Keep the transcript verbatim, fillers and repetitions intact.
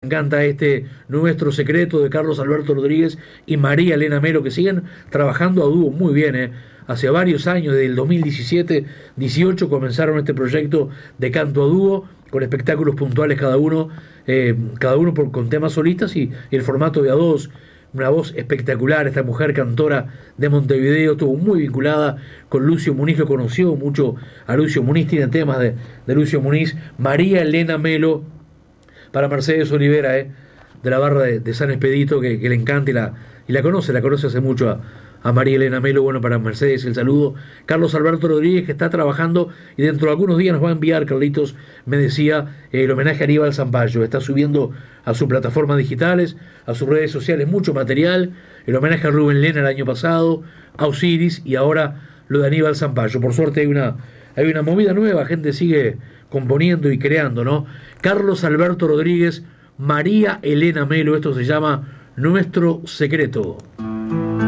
encanta este Nuestro Secreto de Carlos Alberto Rodríguez y María Elena Melo, que siguen trabajando a dúo muy bien, ¿eh? Hace varios años, desde el dos mil diecisiete dieciocho, comenzaron este proyecto de canto a dúo, con espectáculos puntuales cada uno, eh, cada uno por, con temas solistas y, y el formato de a dos. Una voz espectacular, esta mujer cantora de Montevideo, estuvo muy vinculada con Lucio Muniz, lo conoció mucho a Lucio Muniz, tiene temas de, de Lucio Muniz. María Elena Melo, para Mercedes Olivera, eh, de la barra de, de San Expedito, que, que le encanta y la, y la conoce, la conoce hace mucho a, a María Elena Melo. Bueno, para Mercedes el saludo. Carlos Alberto Rodríguez, que está trabajando y dentro de algunos días nos va a enviar, Carlitos me decía, eh, el homenaje a Aníbal Zampayo. Está subiendo a sus plataformas digitales, a sus redes sociales, mucho material. El homenaje a Rubén Lena el año pasado, a Osiris, y ahora lo de Aníbal Zampayo. Por suerte hay una, hay una movida nueva, gente sigue componiendo y creando, ¿no? Carlos Alberto Rodríguez, María Elena Melo, esto se llama Nuestro Secreto.